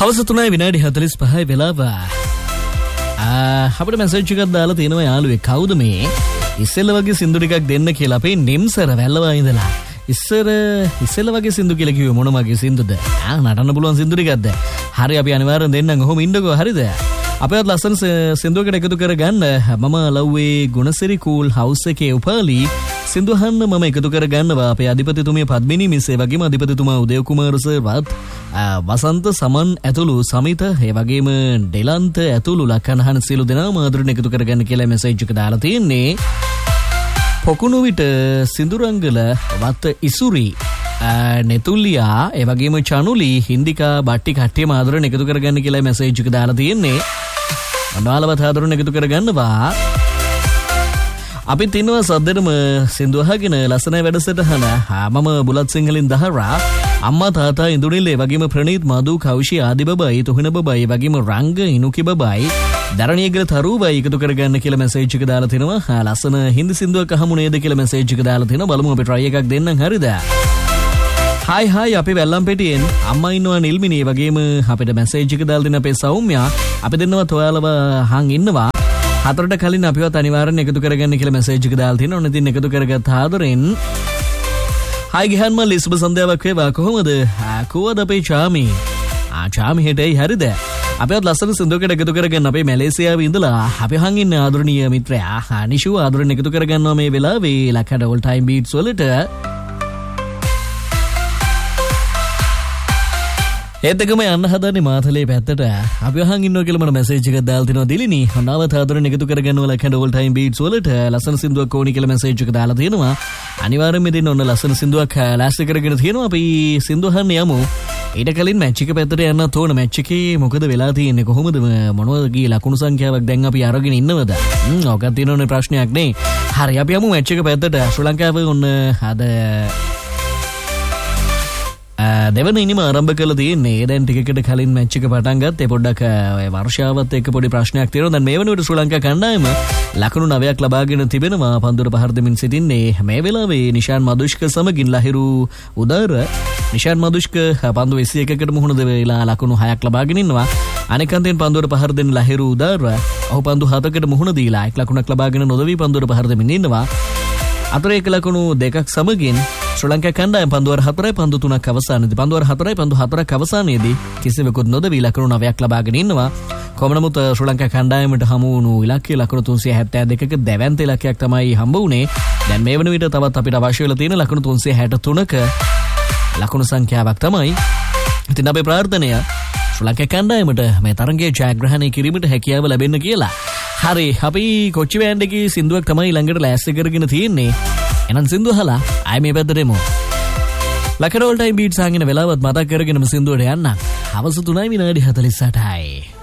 හවස 3:45 වෙලාව. අපිට මැසේජ් එකක් දාලා තියෙනවා යාළුවෙක්. කවුද මේ? ඉස්සෙල්ල වගේ සින්දු ටිකක් දෙන්න කියලා අපේ නිම්සර වැල්ලවා ඉඳලා. ඉස්සෙල්ල වගේ සින්දු කියලා කිව්වේ මොන වගේ සින්දුද? නටන්න පුළුවන් සින්දු ටිකක්ද? හරි අපි අනිවාර්යෙන් දෙන්නම්. ඔහොම ඉන්නකෝ. හරිද? අපේවත් ලස්සන සින්දුවකට එකතු කරගන්න. මම ලව්වේ ගුණසිරි කූල් හවුස් එකේ උපාලි සින්දු අහන්න මම එකතු කරගන්නවා. අපේ අධිපතිතුමිය පද්මිනී මිස්, ඒ වගේම අධිපතිතුමා උදය කුමාර සර්වත්, වසන්ත සමන් ඇතුළු සමිත, ඒ වගේම ඩෙලන්ත ඇතුළු ලක්කනහන සියලු දෙනාම ආදරෙන් එකතු කරගන්න කියලා මැසේජ් එක දාලා තියෙන්නේ. පොකුණු විට සිඳුරංගල වත්ත ඉසුරි නෙතුල්ලියා, ඒ වගේම චනුලි හින්දිකා බට්ටි කට්ටියම ආදරෙන් එකතු කරගන්න කියලා මැසේජ් එක දාලා තියෙන්නේ. අනාලවත් ආදරෙන් එකතු කරගන්නවා. අපිත් ඉන්නවා සද්දෙටම සින්දු අහගෙන ලස්සන වැඩසටහන. මම බුලත් සිංහලින් දහරා, අම්මා තාත්තා ඉඳුනිල්, ඒ වගේම ප්‍රනීත් මදු කෞෂි ආදි බබයි, තුහින බබයි, ඒ වගේම රංග ඉනුකි බබයි, දරණියගල තරුවයි එකතු කරගන්න කියලා මැසේජ් එක දාලා තිනවා. ලස්සන හින්දි සින්දුවක් අහමු නේද කියලා මැසේජ් එක දාලා තිනවා. බලමු අපි try එකක් දෙන්නම්. හරිද? හායි අපි වැල්ලම් පෙටියෙන් අම්මා ඉන්නවා නිල්මිනි, ඒ වගේම අපිට මැසේජ් එක දාලා දෙන අපේ සෞම්‍යා. අපි දෙන්නවත් ඔයාලව හං ඉන්නවා. 4ට කලින් අපිවත් අනිවාර්යෙන් එකතු කරගන්න කියලා මැසේජ් එක දාලා තිනවා. ඔන්න ඉතින් එකතු කරගත්ත ආදරෙන් හායි ගහන් මල්ලි, සුබ සන්ධ්‍යාවක් වේවා. කොහොමද? කොහොමද අපේ චාමි? චාමි හෙටයි. හරිද? අපිවත් ලස්සන සින්දුවකට එකතු කරගන්න අපේ මැලේසියාවේ ඉඳලා අපි හං ඉන්න ආදරණීය මිත්‍රයා නිෂු ආදරෙන් එකතු කරගන්නවා මේ වෙලාවේ ලක්කඩ ඕල් ටයිම් බීට්ස් වලට. ඒත් එකම යන්න හදන්නේ මාතලේ පැත්තට. අපි අහන් ඉන්නවා කියලා මට මැසේජ් එකක් දාලා තිනවා දිලිනි. හොඳවත් ආදරෙන් එකතු කරගන්නවා ලක්කඩ ඕල් ටයිම් බීට්ස් වලට. ලස්සන සින්දුවක් ඕනි කියලා මැසේජ් එක දාලා තියෙනවා. අනිවාර්යෙන්ම දෙන්න ඔන්න ලස්සන සින්දුවක් ලෑස්ති කරගෙන තියෙනවා. අපි සින්දුව අහන්න යමු. ඊට කලින් මැච් එක පැත්තට යන්නත් ඕන. මැච් එකේ මොකද වෙලා තියෙන්නේ? කොහොමද මොනවද ලකුණු සංඛ්‍යාවක් දැන් අපි අරගෙන ඉන්නවද? ඔකක් තියෙනවනේ ප්‍රශ්නයක් නේ. හරි අපි යමු මැච් එක පැත්තට. ශ්‍රී ලංකාව ඔන්න අද දෙවන ඉනිම ආරම්භ කළා තියෙන්නේ. දැන් ටිකකට කලින් මැච් එක පටන් ගත්තේ. පොඩ්ඩක් වර්ෂාවත් එක්ක පොඩි ප්‍රශ්නයක් තියෙනවා. දැන් මේ වෙනුවට ශ්‍රී ලංකා කණ්ඩායම ලකුණු 9ක් ලබාගෙන තිබෙනවා. පන්දුර පහර දෙමින් සිටින්නේ මේ වෙලාවේ නිෂාන් මදුෂ්ක සමගින් ලහිරු උදාර. නිෂාන් මදුෂ්ක පන්දු 21කට මුහුණ දෙලා ලකුණු 6ක් ලබාගෙන ඉන්නවා. අනෙක් අතෙන් පන්දුර පහර දෙන ලහිරු උදාර ඔහු පන්දු 7කට මුහුණ දීලා 1 ලකුණක් ලබාගෙන නොදවි පන්දුර පහර දෙමින් ඉන්නවා. අතර 1 ලකුණු 2ක් සමගින් ශ්‍රී ලංකා කණ්ඩායම පන්දුවර 4යි පන්දු 3ක් අවසානයේදී පන්දුවර 4යි පන්දු 4ක් අවසානයේදී කිසිවෙකුත් නොදවි ලකුණු 9ක් ලබාගෙන ඉන්නවා. කොහොම නමුත් ශ්‍රී ලංකා කණ්ඩායමට හමු වුණු ඉලක්කය ලකුණු 372ක දැවැන්ත ඉලක්කයක් තමයි හම්බ වුණේ. දැන් මේ වන විට තවත් අපිට අවශ්‍ය වෙලා තියෙන ලකුණු 363ක ලකුණු සංඛ්‍යාවක් තමයි. ඉතින් අපේ ප්‍රාර්ථනය ශ්‍රී ලංකා කණ්ඩායමට මේ තරගයේ ජයග්‍රහණය කිරීමට හැකියාව ලැබෙන්න කියලා. හරි අපි කොච්චි බෑන්ඩ් එකේ සින්දුවක් තමයි ළඟට ලෑස්ති කරගෙන තියෙන්නේ. එහෙනම් සින්දුව අහලා ආයෙ මේ පැත්තට එමු. ලකඩ ඕල් ටයිම් බීට්ස් අහගෙන වෙලාවත් මතක් කරගෙනම සින්දුවට යන්න. හවස 3:48යි.